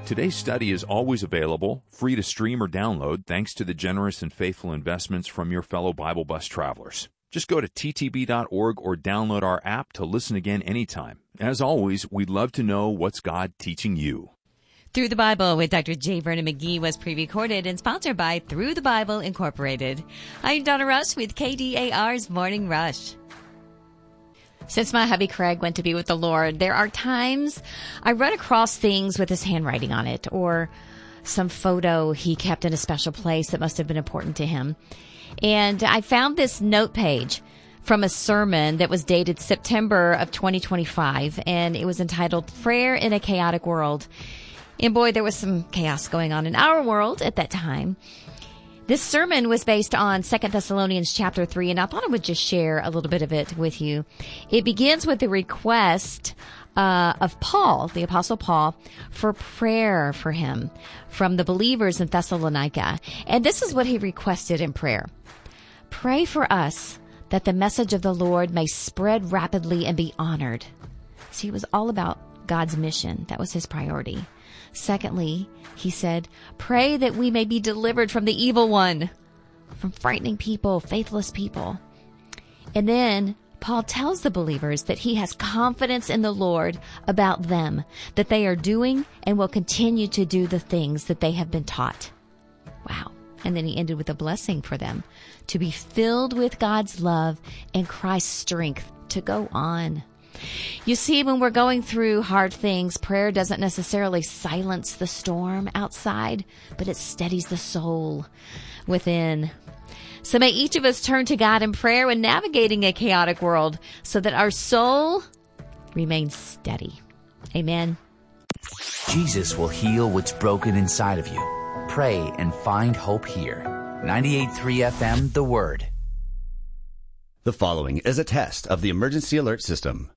Today's study is always available, free to stream or download, thanks to the generous and faithful investments from your fellow Bible Bus travelers. Just go to ttb.org or download our app to listen again anytime. As always, we'd love to know what's God teaching you. Through the Bible with Dr. J. Vernon McGee was pre-recorded and sponsored by Through the Bible Incorporated. I'm Donna Rush with KDAR's Morning Rush. Since my hubby Craig went to be with the Lord, there are times I run across things with his handwriting on it or some photo he kept in a special place that must have been important to him. And I found this note page from a sermon that was dated September of 2025, and it was entitled Prayer in a Chaotic World. And boy, there was some chaos going on in our world at that time. This sermon was based on 2 Thessalonians chapter 3, and I thought I would just share a little bit of it with you. It begins with the request of Paul, the Apostle Paul, for prayer for him from the believers in Thessalonica. And this is what he requested in prayer. Pray for us that the message of the Lord may spread rapidly and be honored. See, it was all about God's mission. That was his priority. Secondly, he said, pray that we may be delivered from the evil one, from frightening people, faithless people. And then Paul tells the believers that he has confidence in the Lord about them, that they are doing and will continue to do the things that they have been taught. Wow. And then he ended with a blessing for them to be filled with God's love and Christ's strength to go on. You see, when we're going through hard things, prayer doesn't necessarily silence the storm outside, but it steadies the soul within. So may each of us turn to God in prayer when navigating a chaotic world so that our soul remains steady. Amen. Jesus will heal what's broken inside of you. Pray and find hope here. 98.3 FM, The Word. The following is a test of the emergency alert system.